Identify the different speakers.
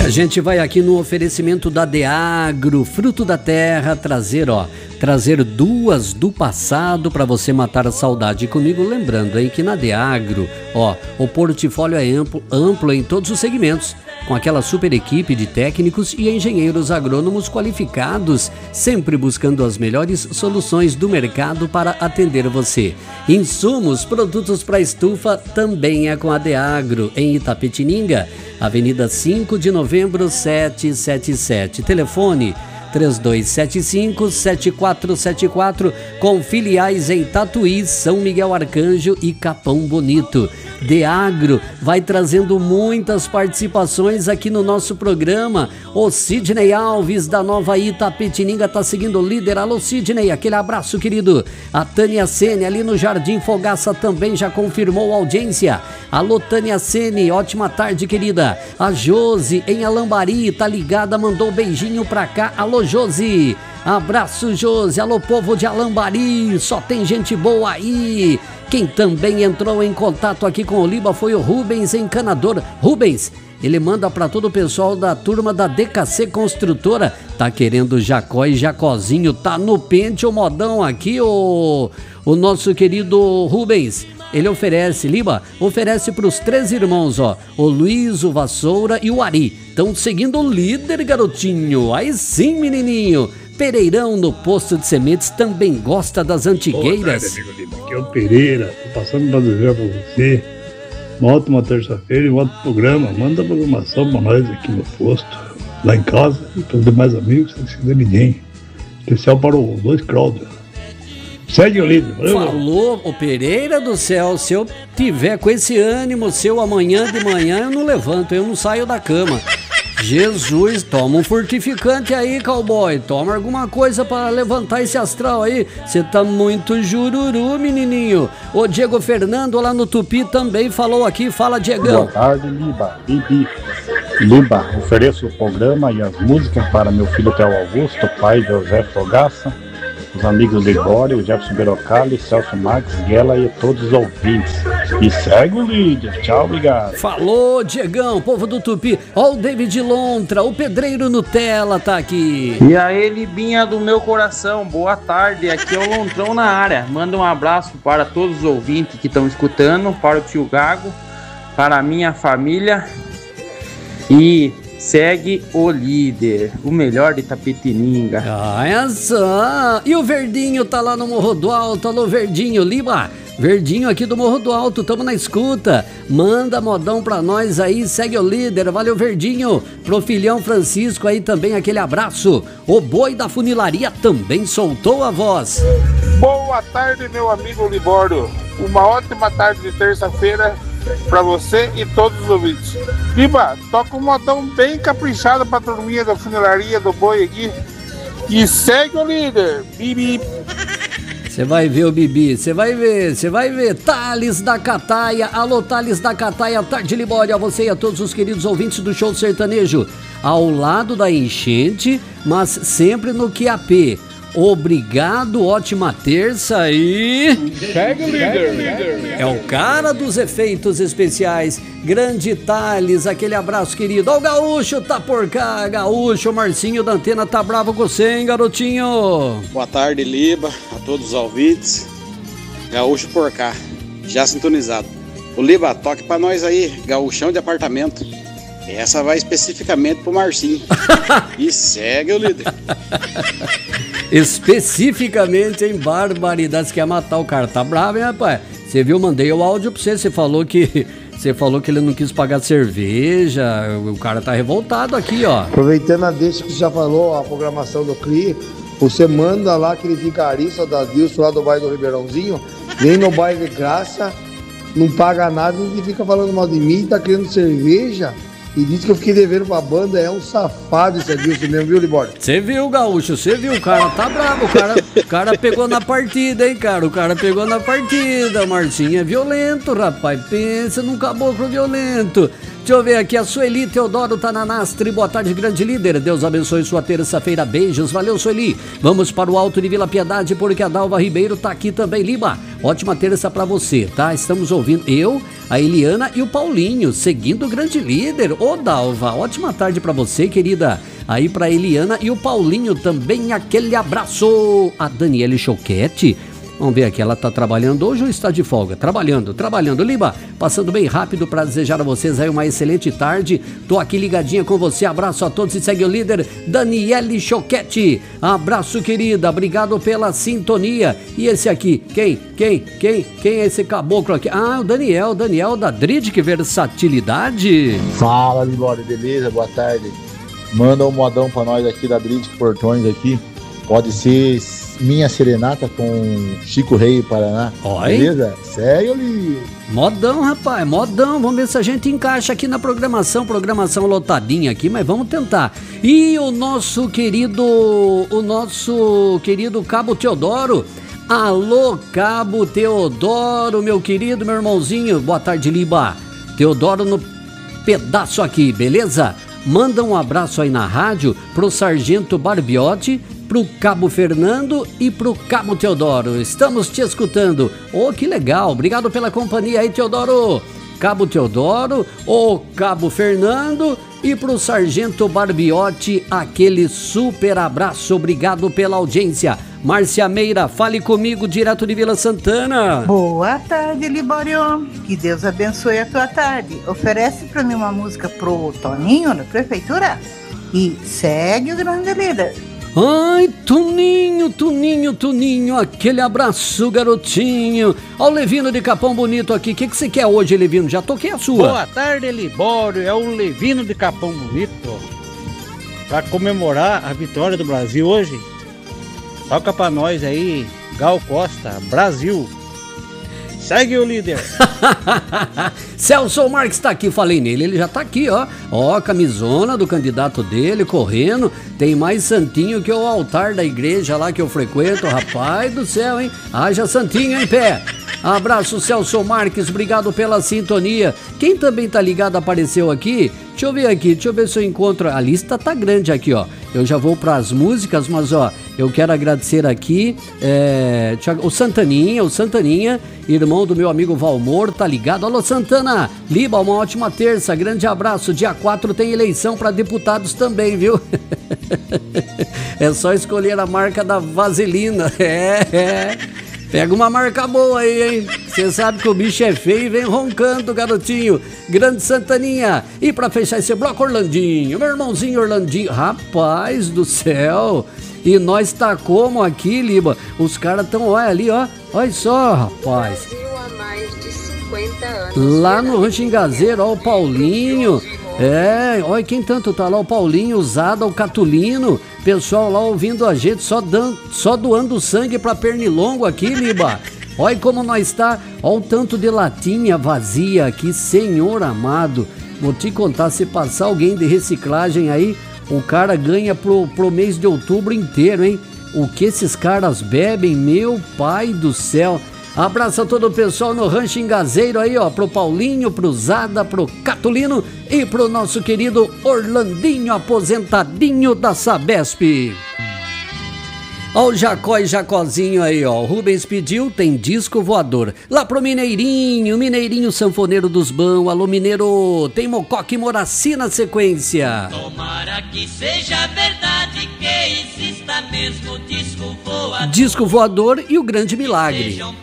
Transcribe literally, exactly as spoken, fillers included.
Speaker 1: A gente vai aqui no oferecimento da Deagro, fruto da terra, trazer, ó, trazer duas do passado para você matar a saudade comigo, lembrando aí que na Deagro, ó, o portfólio é amplo, amplo em todos os segmentos, com aquela super equipe de técnicos e engenheiros agrônomos qualificados, sempre buscando as melhores soluções do mercado para atender você. Insumos, produtos para estufa também é com a Deagro, em Itapetininga, Avenida cinco de novembro, setecentos e setenta e sete. Telefone três dois sete cinco, sete quatro sete quatro, com filiais em Tatuí, São Miguel Arcanjo e Capão Bonito. Deagro vai trazendo muitas participações aqui no nosso programa. O Sidney Alves da Nova Itapetininga está seguindo o líder. Alô Sidney, aquele abraço querido. A Tânia Sene ali no Jardim Fogaça também já confirmou a audiência. Alô Tânia Sene, ótima tarde querida. A Josi em Alambari tá ligada, mandou um beijinho pra cá. Alô Josi, abraço Josi. Alô povo de Alambari, só tem gente boa aí. Quem também entrou em contato aqui com o Liba foi o Rubens Encanador. Rubens, ele manda para todo o pessoal da turma da D K C Construtora. Tá querendo Jacó e Jacozinho, tá no pente o modão aqui, o, o nosso querido Rubens. Ele oferece, Liba, oferece para os três irmãos, ó, o Luiz, o Vassoura e o Ari. Estão seguindo o líder, garotinho. Aí sim, menininho. Pereirão no posto de sementes também gosta das antigueiras.
Speaker 2: Boa tarde, amigo Lima. Aqui é o Pereira. Tô passando para desejar para você uma ótima terça-feira e um ótimo programa. Manda a programação para nós aqui no posto, lá em casa, e para os demais amigos, sem esquecer ninguém. Especial para o dois Cláudio. Segue o líder. Valeu.
Speaker 1: Falou, o Pereira do céu, se eu tiver com esse ânimo seu amanhã de manhã, eu não levanto, eu não saio da cama. Jesus, toma um fortificante aí, cowboy. Toma alguma coisa para levantar esse astral aí. Você tá muito jururu, menininho. O Diego Fernando lá no Tupi também falou aqui. Fala, Diegão.
Speaker 3: Boa tarde, Liba. Bibi. Liba, ofereço o programa e as músicas para meu filho Theo Augusto, pai José Fogaça, os amigos Libório, Jefferson Berocali, Celso Marques, Guela e todos os ouvintes. E segue o líder. Tchau, obrigado.
Speaker 1: Falou, Diegão, povo do Tupi. Ó o David Lontra, o Pedreiro Nutella tá aqui.
Speaker 4: E aí, Libinha do meu coração, boa tarde. Aqui é o Lontrão na área. Manda um abraço para todos os ouvintes que estão escutando, para o tio Gago, para a minha família. E segue o líder, o melhor de Itapetininga.
Speaker 1: Olha só. E o Verdinho tá lá no Morro do Alto. Alô, Verdinho, Liba. Verdinho aqui do Morro do Alto, tamo na escuta. Manda modão pra nós aí, segue o líder. Valeu, Verdinho. Pro filhão Francisco aí também aquele abraço. O Boi da Funilaria também soltou a voz.
Speaker 5: Boa tarde, meu amigo Libório. Uma ótima tarde de terça-feira pra você e todos os ouvintes. Liba, toca um modão bem caprichado pra turminha da Funilaria do Boi aqui. E segue o líder. Bibi.
Speaker 1: Você vai ver o Bibi, você vai ver, você vai ver. Thales da Cataia, alô Thales da Cataia, tarde Libório, a você e a todos os queridos ouvintes do Show Sertanejo. Ao lado da enchente, mas sempre no Q A P. Obrigado, ótima terça e...
Speaker 5: Segue o líder.
Speaker 1: É o cara dos efeitos especiais, grande Thales, aquele abraço querido. Ó o Gaúcho tá por cá, Gaúcho, o Marcinho da Antena tá bravo com você, hein, garotinho?
Speaker 6: Boa tarde, Liba, a todos os ouvintes. Gaúcho por cá, já sintonizado. O Liba, toque pra nós aí, gaúchão de apartamento. Essa vai especificamente pro Marcinho. E segue o líder.
Speaker 1: Especificamente em barbaridades, quer matar o cara, tá bravo, hein, rapaz? Você viu, mandei o áudio pra você, você falou que você falou que ele não quis pagar cerveja, o cara tá revoltado aqui, ó.
Speaker 7: Aproveitando a deixa que você já falou, a programação do C R I, você manda lá aquele vigarista da Dilson lá do bairro do Ribeirãozinho, vem no bairro de graça, não paga nada e fica falando mal de mim, tá querendo cerveja. E disse que eu fiquei devendo pra banda, é um safado esse Adilson mesmo, viu, Libório?
Speaker 1: Você viu, Gaúcho, você viu, o cara tá bravo, o cara, o cara pegou na partida, hein, cara, o cara pegou na partida, Marcinho é violento, rapaz, pensa num caboclo violento. Deixa eu ver aqui, a Sueli Teodoro tá na Nastre. Boa tarde, grande líder. Deus abençoe sua terça-feira. Beijos. Valeu, Sueli. Vamos para o Alto de Vila Piedade, porque a Dalva Ribeiro tá aqui também. Lima, ótima terça pra você, tá? Estamos ouvindo eu, a Eliana e o Paulinho, seguindo o grande líder. Ô, Dalva, ótima tarde pra você, querida. Aí pra Eliana e o Paulinho também, aquele abraço. A Daniele Choquete. Vamos ver aqui, ela tá trabalhando hoje ou está de folga? Trabalhando, trabalhando. Liba, passando bem rápido para desejar a vocês aí uma excelente tarde. Tô aqui ligadinha com você, abraço a todos e segue o líder Daniele Choquete. Abraço, querida, obrigado pela sintonia. E esse aqui, quem, quem, quem, quem é esse caboclo aqui? Ah, o Daniel, Daniel da Drid, que versatilidade.
Speaker 8: Fala, Libório, beleza? Boa tarde. Manda um modão pra nós aqui da Drid Portões aqui. Pode ser Minha Serenata com Chico Rei Paraná.
Speaker 1: Oi?
Speaker 8: Beleza? Segue ali.
Speaker 1: Modão, rapaz, modão. Vamos ver se a gente encaixa aqui na programação. Programação lotadinha aqui, mas vamos tentar. E o nosso querido, o nosso querido Cabo Teodoro. Alô, Cabo Teodoro, meu querido, meu irmãozinho. Boa tarde, Liba. Teodoro no pedaço aqui, beleza? Manda um abraço aí na rádio pro Sargento Barbiotti, pro Cabo Fernando e pro Cabo Teodoro. Estamos te escutando. Oh, que legal. Obrigado pela companhia aí, Teodoro. Cabo Teodoro, o Cabo Fernando e pro Sargento Barbiotti, aquele super abraço. Obrigado pela audiência. Márcia Meira, fale comigo direto de Vila Santana.
Speaker 9: Boa tarde, Libório. Que Deus abençoe a tua tarde. Oferece pra mim uma música pro Toninho na prefeitura e segue o grande líder.
Speaker 1: Ai, Tuninho, Tuninho, Tuninho, aquele abraço, garotinho. Ó o Levino de Capão Bonito aqui. O que, que você quer hoje, Levino? Já toquei a sua.
Speaker 10: Boa tarde, Libório. É o Levino de Capão Bonito. Pra comemorar a vitória do Brasil hoje, toca pra nós aí, Gal Costa, Brasil. Segue o líder.
Speaker 1: Celso Marques tá aqui, falei nele, ele já tá aqui, ó. Ó, camisona do candidato dele, correndo. Tem mais santinho que o altar da igreja lá que eu frequento, rapaz do céu, hein? Haja santinho em pé. Abraço, Celso Marques, obrigado pela sintonia. Quem também tá ligado apareceu aqui? Deixa eu ver aqui, deixa eu ver se eu encontro. A lista tá grande aqui, ó. Eu já vou pras músicas, mas ó, eu quero agradecer aqui é, o Santaninha, o Santaninha, irmão do meu amigo Valmor, tá ligado? Alô, Santana, Liba, uma ótima terça, grande abraço. Dia quatro tem eleição para deputados também, viu? É só escolher a marca da vaselina. É, é. Pega uma marca boa aí, hein? Você sabe que o bicho é feio e vem roncando, garotinho. Grande Santaninha. E pra fechar esse bloco, Orlandinho. Meu irmãozinho Orlandinho. Rapaz do céu. E nós tá como aqui, Liba? Os caras tão, olha ali, ó. Olha só, rapaz. Lá no Rancho Engazeiro, ó, o Paulinho. É, olha quem tanto tá lá, o Paulinho, o Zada, o Catulino. Pessoal lá ouvindo a gente, só, dando, só doando sangue pra Pernilongo aqui, Liba. Olha como nós tá, olha o tanto de latinha vazia aqui, Senhor amado. Vou te contar, se passar alguém de reciclagem aí, o cara ganha pro, pro mês de outubro inteiro, hein? O que esses caras bebem, meu pai do céu. Abraço a todo o pessoal no Rancho Engazeiro aí, ó, pro Paulinho, pro Zada, pro Catulino e pro nosso querido Orlandinho, aposentadinho da Sabesp. Ó o Jacó e Jacozinho aí, ó, o Rubens pediu, tem disco voador. Lá pro Mineirinho, Mineirinho sanfoneiro dos bão, alô Mineiro, tem Mococa e Moraci na sequência.
Speaker 11: Tomara que seja verdade, que exista mesmo disco voador.
Speaker 1: Disco voador e o grande milagre.